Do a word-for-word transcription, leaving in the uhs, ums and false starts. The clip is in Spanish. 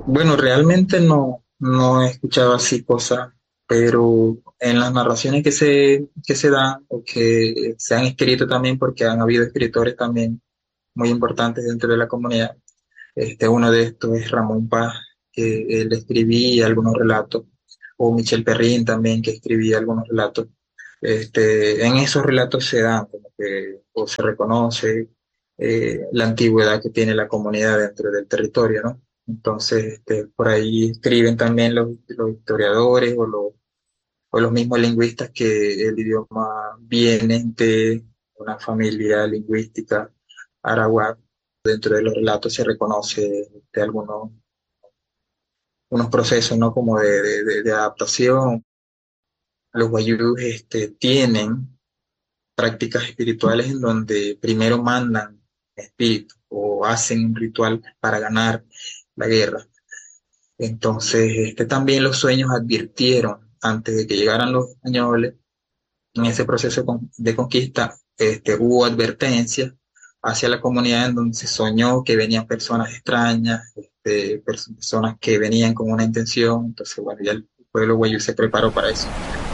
Bueno, realmente no, no he escuchado así cosas, pero en las narraciones que se, que se dan o que se han escrito también, porque han habido escritores también muy importantes dentro de la comunidad. Este, uno de estos es Ramón Paz, que él escribía algunos relatos, o Michel Perrin también, que escribía algunos relatos. Este, en esos relatos se dan, como que, o se reconoce eh, la antigüedad que tiene la comunidad dentro del territorio, ¿no? Entonces, este, por ahí escriben también los, los historiadores o los, o los mismos lingüistas que el idioma viene de una familia lingüística arawak. Dentro de los relatos se reconoce de algunos unos procesos, ¿no? Como de, de- de- de adaptación. Los guayús este, tienen prácticas espirituales en donde primero mandan espíritu o hacen un ritual para ganar la guerra. Entonces, este, también los sueños advirtieron antes de que llegaran los españoles en ese proceso con- de conquista, este, hubo advertencias hacia la comunidad en donde se soñó que venían personas extrañas, este, pers- personas que venían con una intención. Entonces, bueno, ya el pueblo guayú se preparó para eso.